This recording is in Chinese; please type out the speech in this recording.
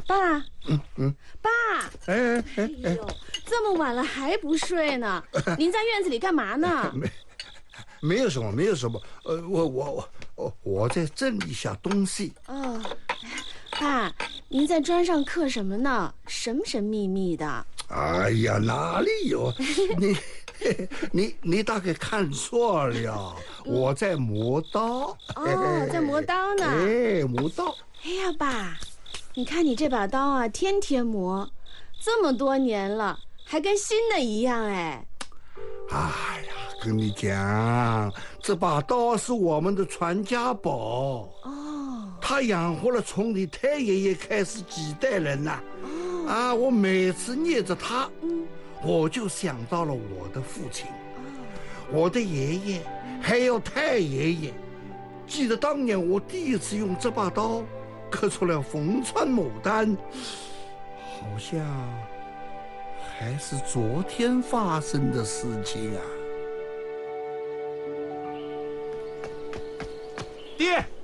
爸，爸， 哎， 呦，这么晚了还不睡呢？您在院子里干嘛呢？ 没有什么，没有什么。我在整理一下东西。 哦，爸，您在砖上刻什么呢？神神秘秘的。 哎呀，哪里有？你大概看错了，我在磨刀。 哦，在磨刀呢。 哎，磨刀。 哎呀，爸，你看你这把刀啊，天天磨，这么多年了，还跟新的一样哎。 哎呀，跟你讲，这把刀是我们的传家宝。 哦， 它养活了从你太爷爷开始几代人呐。我每次捏着它，我就想到了我的父亲，我的爷爷，还有太爷爷。记得当年我第一次用这把刀刻出了凤穿牡丹，好像还是昨天发生的事情啊。 爹。